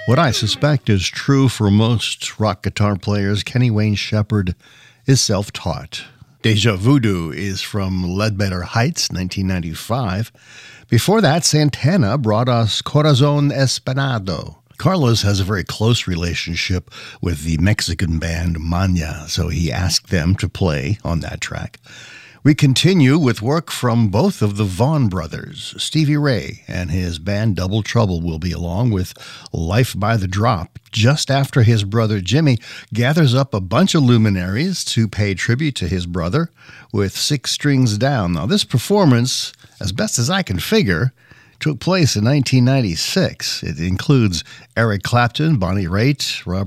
What I suspect is true for most rock guitar players, Kenny Wayne Shepherd is self-taught. Deja Voodoo is from Ledbetter Heights, 1995. Before that, Santana brought us Corazon Espinado. Carlos has a very close relationship with the Mexican band Maña, so he asked them to play on that track. We continue with work from both of the Vaughan brothers. Stevie Ray and his band Double Trouble will be along with Life by the Drop just after his brother Jimmy gathers up a bunch of luminaries to pay tribute to his brother with Six Strings Down. Now, this performance, as best as I can figure, took place in 1996. It includes Eric Clapton, Bonnie Raitt, Robert